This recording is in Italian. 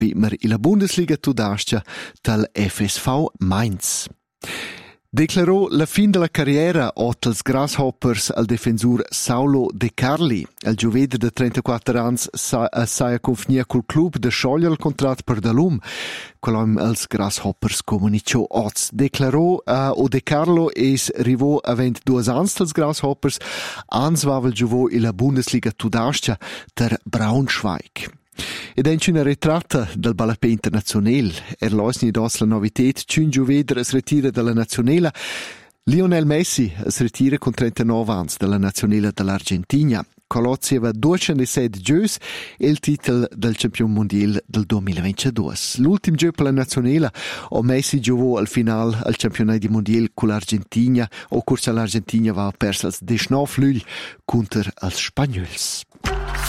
Pimer in la Bundesliga tudascia tal FSV Mainz. Declarò la fin della carriera otels Grasshoppers al difensur Saulo De Carli. Il giovede de 34 anni saia confnia col club de sciogliere il contratto per Dalum. Quello als Grasshoppers comunicò oz. Declarò o De Carlo es rivò avent 2 anni als Grasshoppers, ans va il giovò in la Bundesliga tudascia ter Braunschweig. Ed è una ritratta del ballapè internazionale. L'osni dos la novitet, c'un gioveder es retira dalla nazionale. Lionel Messi es retira con 39 anni dalla nazionale dell'Argentina. Colozzi aveva 207 gius e il titolo del campione mondiale del 2022. L'ultimo gioco per la nazionale, o Messi giocò al finale al campionato mondiale con l'Argentina, o corsa l'Argentina va persa il 19 luglio contro els Spagnols.